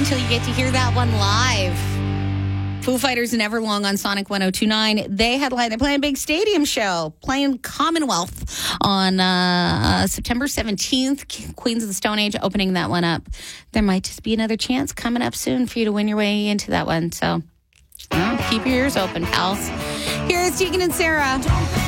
until you get to hear that one live. Foo Fighters and Everlong on Sonic 102.9. They're playing a big stadium show, playing Commonwealth on September 17th. Queens of the Stone Age opening that one up. There might just be another chance coming up soon for you to win your way into that one. So keep your ears open, pals. Here's Tegan and Sarah.